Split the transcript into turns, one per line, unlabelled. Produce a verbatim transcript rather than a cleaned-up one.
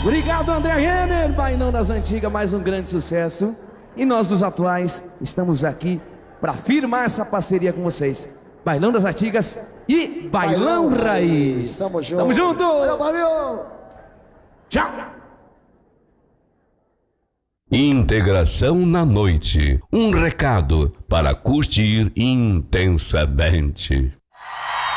Obrigado, André Renner, Bailão das Antigas, mais um grande sucesso. E nós, os atuais, estamos aqui para firmar essa parceria com vocês. Bailão das Antigas e Bailão, Bailão Raiz.
Tamo junto.
Tamo junto.
Valeu, valeu.
Tchau.
Integração na noite. Um recado para curtir intensamente.